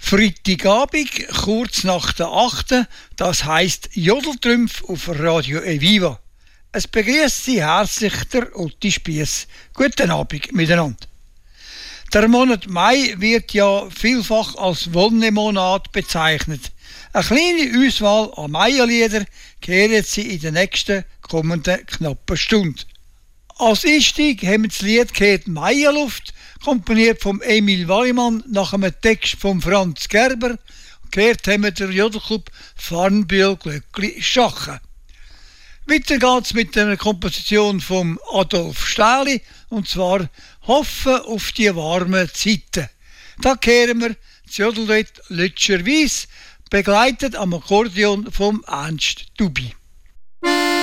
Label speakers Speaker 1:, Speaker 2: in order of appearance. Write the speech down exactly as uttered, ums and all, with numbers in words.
Speaker 1: Freitagabend, kurz nach der achten, das heisst Jodeltrümpf auf Radio Eviva. Es begrüßt Sie herzlich der Otti Spiess. Guten Abend miteinander. Der Monat Mai wird ja vielfach als Wonnemonat bezeichnet. Eine kleine Auswahl an Meierlieder hören Sie in der nächsten kommenden knappen Stunde. Als Einstieg haben wir das Lied gehört «Meierluft», komponiert von Emil Wallimann nach einem Text von Franz Gerber. Gehört haben wir den Jodelclub Farnbühl Glöckli Schachen. Weiter geht's mit einer Komposition von Adolf Stähli, und zwar «Hoffen auf die warmen Zeiten». Da hören wir das Jodellied «Lütscherwies», begleitet am Akkordeon von Ernst Dubi.